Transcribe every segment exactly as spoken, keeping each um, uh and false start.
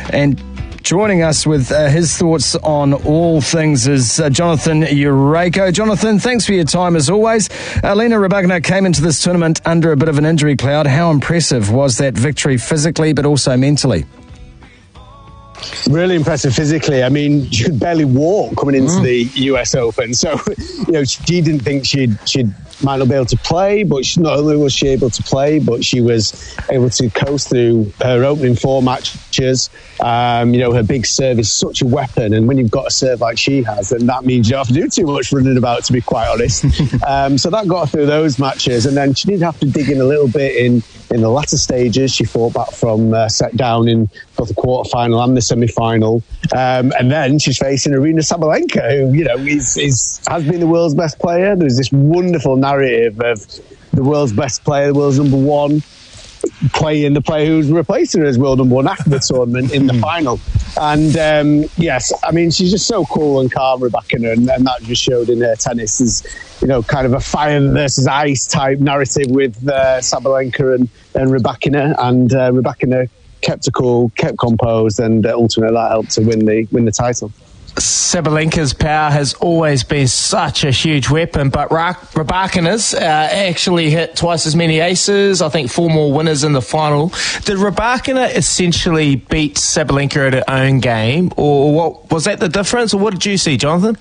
And joining us with uh, his thoughts on all things is uh, Jonathan Ureyko. Jonathan, thanks for your time as always. Elena Rybakina came into this tournament under a bit of an injury cloud. How impressive was that victory physically but also mentally? Really impressive physically. I mean, she could barely walk coming into mm. the U S Open. So, you know, she didn't think she'd, she'd might not be able to play, but she, not only was she able to play, but she was able to coast through her opening four matches. Um, you know, her big serve is such a weapon, and when you've got a serve like she has, then that means you don't have to do too much running about, to be quite honest. um, so that got her through those matches, and then she did have to dig in a little bit in, in the latter stages. She fought back from uh, set down in both the quarterfinal and the semi-final, um, and then she's facing Aryna Sabalenka, who, you know, is, is has been the world's best player. There's this wonderful narrative of the world's best player, the world's number one, playing the player who's replacing her as world number one after the tournament in the final. And um, yes, I mean, she's just so cool and calm, Rybakina, and, and that just showed in her tennis as, you know, kind of a fire versus ice type narrative with uh, Sabalenka and, and Rybakina. And uh, Rybakina kept her cool, kept composed, and uh, ultimately that helped to win the win the title. Sabalenka's power has always been such a huge weapon, but Rybakina's uh, actually hit twice as many aces, I think four more winners in the final. Did Rybakina essentially beat Sabalenka at her own game, or what was that the difference, or what did you see, Jonathan?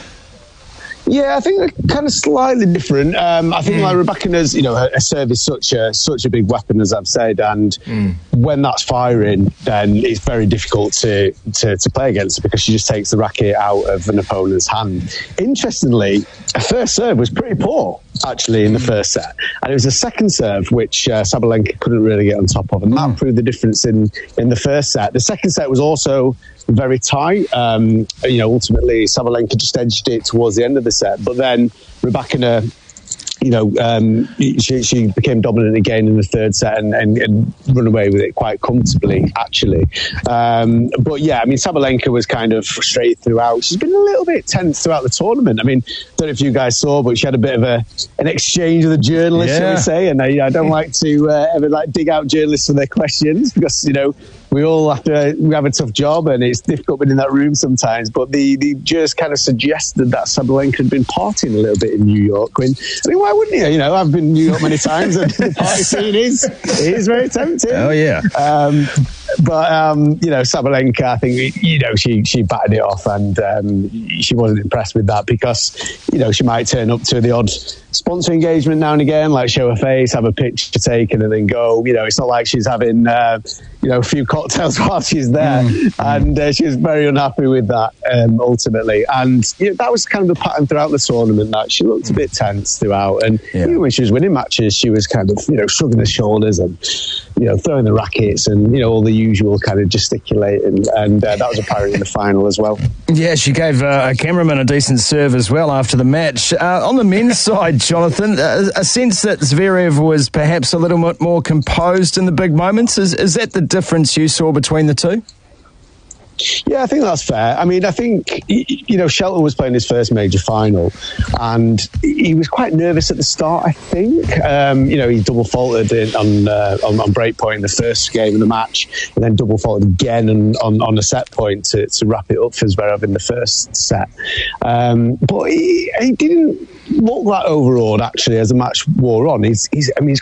Yeah, I think they're kind of slightly different. Um, I think mm. like Rybakina's, you know, her, her serve is such a such a big weapon, as I've said, and mm. when that's firing, then it's very difficult to, to to play against her because she just takes the racket out of an opponent's hand. Interestingly, her first serve was pretty poor, actually, in the first set, and it was the second serve which uh, Sabalenka couldn't really get on top of, and that mm. proved the difference in in the first set. The second set was also very tight. Um, you know, ultimately Sabalenka just edged it towards the end of the set, but then Rybakina, you know, um, she, she became dominant again in the third set and, and, and run away with it quite comfortably, actually. Um, but yeah, I mean, Sabalenka was kind of frustrated throughout. She's been a little bit tense throughout the tournament. I mean, I don't know if you guys saw, but she had a bit of a an exchange with a journalist, yeah. shall we say? And I, I don't like to uh, ever like dig out journalists for their questions because, you know, we all have to, we have a tough job and it's difficult being in that room sometimes. But the, the just kind of suggested that Sabalenka had been partying a little bit in New York. When, I mean, why wouldn't you? You know, I've been in New York many times and the party scene is, is very tempting. Oh, yeah. Um, but, um, you know, Sabalenka, I think, you know, she, she batted it off and um, she wasn't impressed with that because, you know, she might turn up to the odd sponsor engagement now and again, like show her face, have a picture taken and then go. You know, it's not like she's having, uh, you know, a few cocktails while she's there. Mm. And uh, she was very unhappy with that, um, ultimately. And you know, that was kind of the pattern throughout the tournament, that she looked a bit tense throughout. And yeah. even when she was winning matches, she was kind of, you know, shrugging her shoulders and, you know, throwing the rackets and, you know, all the usual kind of gesticulating. And uh, that was apparent in the final as well. Yeah, she gave uh, a cameraman a decent serve as well after the match. Uh, on the men's side, Jonathan, uh, a sense that Zverev was perhaps a little bit more composed in the big moments. Is, is that the difference you saw between the two? Yeah, I think that's fair. I mean, I think, you know, Shelton was playing his first major final and he was quite nervous at the start, I think. Um, you know, he double faulted in, on, uh, on on break point in the first game of the match and then double faulted again on, on, on a set point to, to wrap it up for Zverev in the first set. Um, but he, he didn't look that overawed, actually, as the match wore on. He's, he's I mean, he's